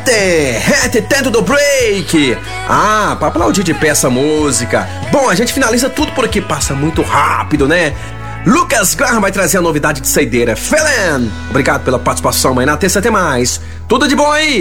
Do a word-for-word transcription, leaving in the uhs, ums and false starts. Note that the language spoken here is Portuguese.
Rete dentro do break. Ah, pra aplaudir de pé essa música. Bom, a gente finaliza tudo por aqui, passa muito rápido, né? Lucas Graham vai trazer a novidade de saideira, Felon. Obrigado pela participação, mas na terça tem mais. Tudo de bom aí.